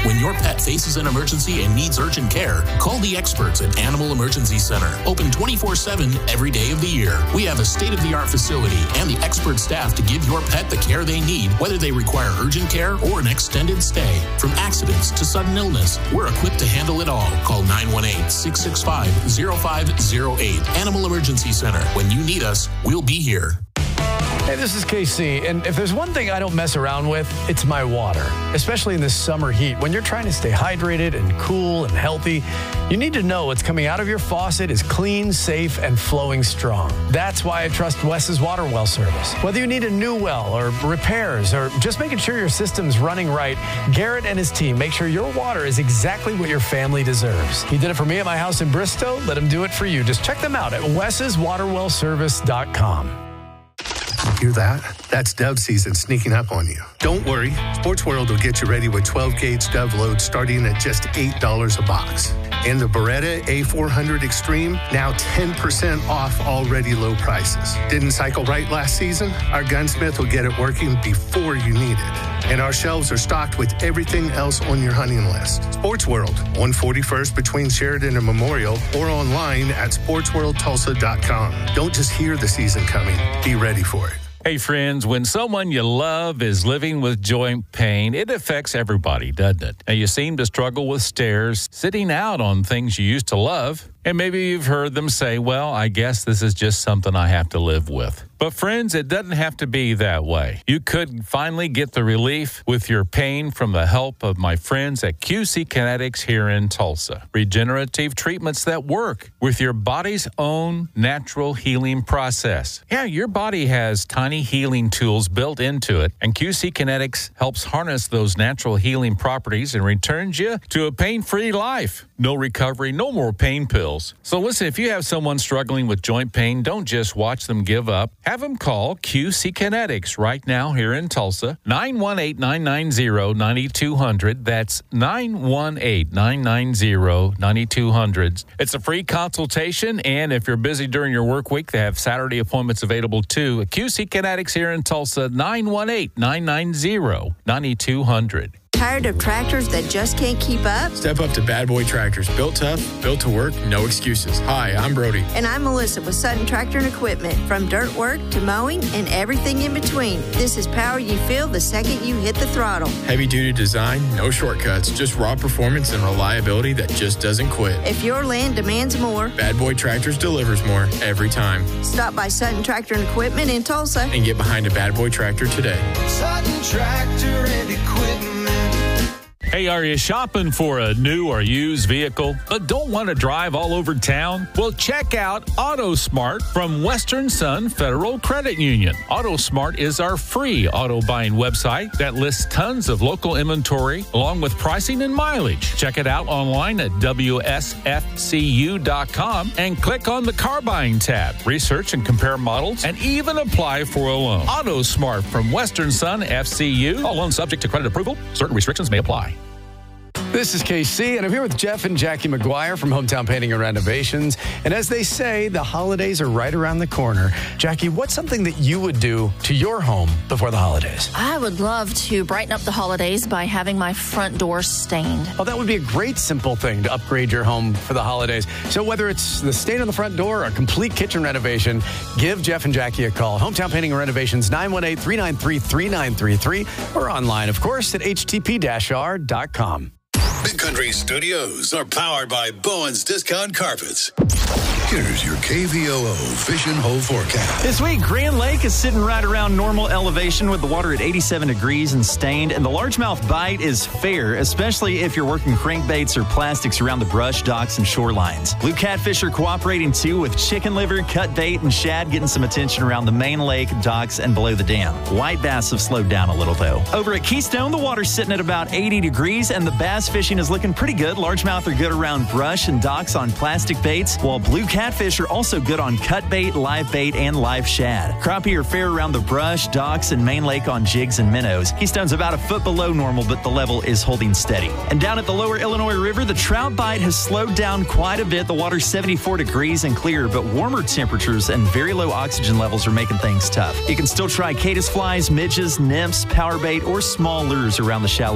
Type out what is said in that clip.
When your pet faces an emergency and needs urgent care, call the experts at Animal Emergency Center. Open 24/7 every day of the year. We have a state-of-the-art facility and the expert staff to give your pet the care they need, whether they require urgent care or an extended stay. From accidents to sudden illness, we're equipped to handle it all. Call 918-665-0508. Animal Emergency Center. When you need us, we'll be here. Hey, this is KC, and if there's one thing I don't mess around with, it's my water, especially in this summer heat. When you're trying to stay hydrated and cool and healthy, you need to know what's coming out of your faucet is clean, safe, and flowing strong. That's why I trust Wes's Water Well service. Whether you need a new well or repairs or just making sure your system's running right, Garrett and his team make sure your water is exactly what your family deserves. He did it for me at my house in Bristow. Let him do it for you. Just check them out at wes'swaterwellservice.com. Hear that? That's dove season sneaking up on you. Don't worry, Sports World will get you ready with 12-gauge dove loads starting at just $8 a box. And the Beretta A400 Extreme, now 10% off already low prices. Didn't cycle right last season? Our gunsmith will get it working before you need it. And our shelves are stocked with everything else on your hunting list. Sports World, 141st between Sheridan and Memorial, or online at sportsworldtulsa.com. Don't just hear the season coming. Be ready for it. Hey, friends, when someone you love is living with joint pain, it affects everybody, doesn't it? Now, you seem to struggle with stairs, sitting out on things you used to love, and maybe you've heard them say, well, I guess this is just something I have to live with. But friends, it doesn't have to be that way. You could finally get the relief with your pain from the help of my friends at QC Kinetics here in Tulsa. Regenerative treatments that work with your body's own natural healing process. Yeah, your body has tiny healing tools built into it, and QC Kinetics helps harness those natural healing properties and returns you to a pain-free life. No recovery, no more pain pills. So listen, if you have someone struggling with joint pain, don't just watch them give up. Have them call QC Kinetics right now here in Tulsa, 918-990-9200. That's 918-990-9200. It's a free consultation, and if you're busy during your work week, they have Saturday appointments available too. QC Kinetics here in Tulsa, 918-990-9200. Tired of tractors that just can't keep up? Step up to Bad Boy Tractors. Built tough, built to work, no excuses. Hi, I'm Brody. And I'm Melissa with Sutton Tractor and Equipment. From dirt work to mowing and everything in between. This is power you feel the second you hit the throttle. Heavy-duty design, no shortcuts. Just raw performance and reliability that just doesn't quit. If your land demands more, Bad Boy Tractors delivers more every time. Stop by Sutton Tractor and Equipment in Tulsa and get behind a Bad Boy Tractor today. Sutton Tractor and Equipment. Hey, are you shopping for a new or used vehicle but don't want to drive all over town? Well, check out AutoSmart from Western Sun Federal Credit Union. AutoSmart is our free auto buying website that lists tons of local inventory along with pricing and mileage. Check it out online at WSFCU.com and click on the car buying tab. Research and compare models and even apply for a loan. AutoSmart from Western Sun FCU. All loans subject to credit approval. Certain restrictions may apply. This is KC, and I'm here with Jeff and Jackie McGuire from Hometown Painting and Renovations. And as they say, the holidays are right around the corner. Jackie, what's something that you would do to your home before the holidays? I would love to brighten up the holidays by having my front door stained. Oh, that would be a great simple thing to upgrade your home for the holidays. So whether it's the stain on the front door or a complete kitchen renovation, give Jeff and Jackie a call. Hometown Painting and Renovations, 918-393-3933, or online, of course, at htp-r.com. Big Country Studios are powered by Bowen's Discount Carpets. Here's your KVOO Fishing Hole forecast. This week, Grand Lake is sitting right around normal elevation with the water at 87 degrees and stained, and the largemouth bite is fair, especially if you're working crankbaits or plastics around the brush, docks, and shorelines. Blue catfish are cooperating too, with chicken liver, cut bait, and shad getting some attention around the main lake, docks, and below the dam. White bass have slowed down a little, though. Over at Keystone, the water's sitting at about 80 degrees, and the bass fishing is looking pretty good. Largemouth are good around brush and docks on plastic baits, while blue catfish are also good on cut bait, live bait, and live shad. Crappie are fair around the brush, docks, and main lake on jigs and minnows. Keystone's about a foot below normal, but the level is holding steady. And down at the lower Illinois River, the trout bite has slowed down quite a bit. The water's 74 degrees and clear, but warmer temperatures and very low oxygen levels are making things tough. You can still try caddis flies, midges, nymphs, power bait, or small lures around the shallow